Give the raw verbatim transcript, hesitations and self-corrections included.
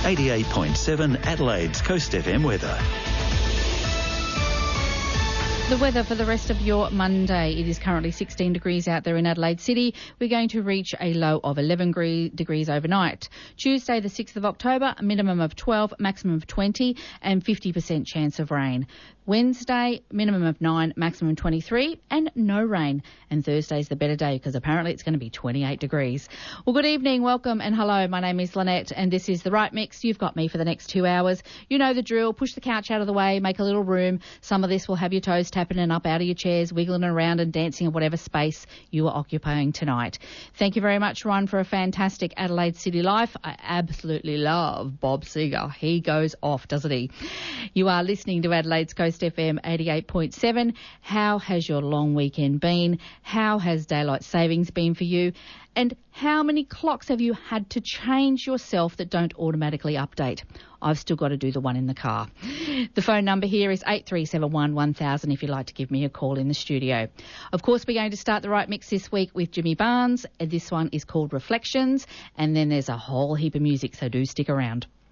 eighty-eight point seven Adelaide's Coast F M weather. The weather for the rest of your Monday. It is currently sixteen degrees out there in Adelaide City. We're going to reach a low of eleven degrees overnight. Tuesday the sixth of October, a minimum of twelve, maximum of twenty and fifty percent chance of rain. Wednesday, minimum of nine, maximum twenty-three and no rain. And Thursday's the better day because apparently it's going to be twenty-eight degrees. Well, good evening, welcome and hello. My name is Lynette and this is The Right Mix. You've got me for the next two hours. You know the drill. Push the couch out of the way, make a little room. Some of this will have your toes tapping and up out of your chairs, wiggling around and dancing in whatever space you are occupying tonight. Thank you very much, Ron, for a fantastic Adelaide City Life. I absolutely love Bob Seger. He goes off, doesn't he? You are listening to Adelaide's Coast F M eighty-eight point seven. How has your long weekend been? How has daylight savings been for you? And how many clocks have you had to change yourself that don't automatically update? I've still got to do the one in the car. The phone number here is eight three seven one one thousand if you'd like to give me a call in the studio. Of course, we're going to start the right mix this week with Jimmy Barnes. This one is called Reflections, and then there's a whole heap of music, so do stick around.